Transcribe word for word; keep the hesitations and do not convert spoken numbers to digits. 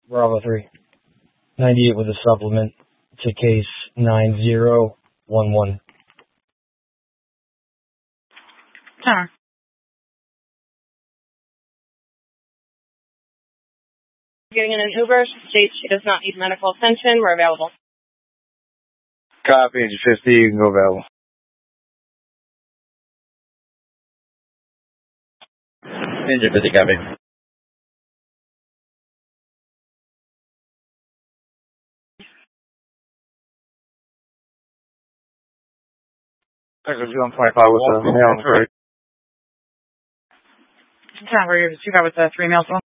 Bravo three. ninety-eight with a supplement to case nine zero one one. Tower. Getting in an Uber, states she does not need medical attention. We're available. Copy, engine fifty, you can go available. Engine fifty, copy. Texas one twenty-five with a male. Tower, you have a two guy with uh, three males.